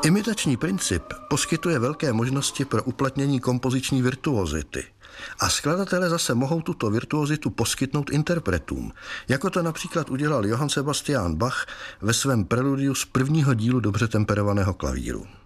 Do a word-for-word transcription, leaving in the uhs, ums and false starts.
Imitační princip poskytuje velké možnosti pro uplatnění kompoziční virtuozity a skladatelé zase mohou tuto virtuozitu poskytnout interpretům, jako to například udělal Johann Sebastian Bach ve svém preludiu z prvního dílu dobře temperovaného klavíru.